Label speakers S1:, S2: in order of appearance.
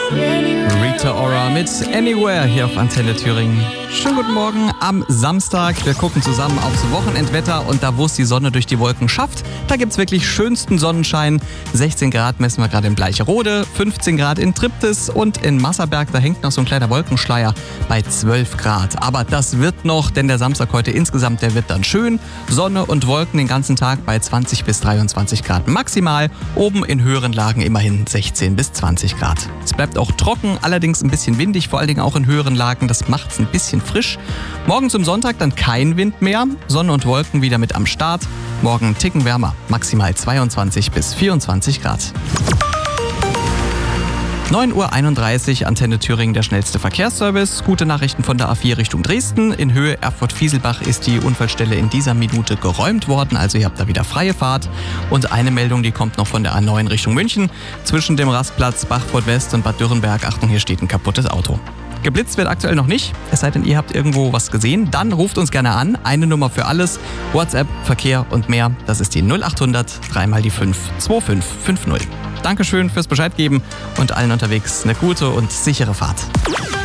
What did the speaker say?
S1: Rita Ora mit Anywhere hier auf Antenne Thüringen. Schönen guten Morgen am Samstag. Wir gucken zusammen aufs Wochenendwetter und da, wo es die Sonne durch die Wolken schafft, da gibt's wirklich schönsten Sonnenschein. 16 Grad messen wir gerade in Bleicherode, 15 Grad in Triptis und in Masserberg, da hängt noch so ein kleiner Wolkenschleier bei 12 Grad. Aber das wird noch, denn der Samstag heute insgesamt, der wird dann schön. Sonne und Wolken den ganzen Tag bei 20 bis 23 Grad maximal. Oben in höheren Lagen immerhin 16 bis 20 Grad. Es bleibt auch trocken, allerdings ein bisschen windig, vor allen Dingen auch in höheren Lagen. Das macht's ein bisschen frisch. Morgen zum Sonntag dann kein Wind mehr. Sonne und Wolken wieder mit am Start. Morgen einen Ticken wärmer, maximal 22 bis 24 Grad. 9:31 Uhr, Antenne Thüringen, der schnellste Verkehrsservice. Gute Nachrichten von der A4 Richtung Dresden. In Höhe Erfurt-Fieselbach ist die Unfallstelle in dieser Minute geräumt worden, also ihr habt da wieder freie Fahrt. Und eine Meldung, die kommt noch von der A9 Richtung München. Zwischen dem Rastplatz Bachfurt West und Bad Dürrenberg, Achtung, hier steht ein kaputtes Auto. Geblitzt wird aktuell noch nicht, es sei denn, ihr habt irgendwo was gesehen. Dann ruft uns gerne an, eine Nummer für alles, WhatsApp, Verkehr und mehr. Das ist die 0800 3 mal die 5 2550. Dankeschön fürs Bescheid geben und allen unterwegs eine gute und sichere Fahrt.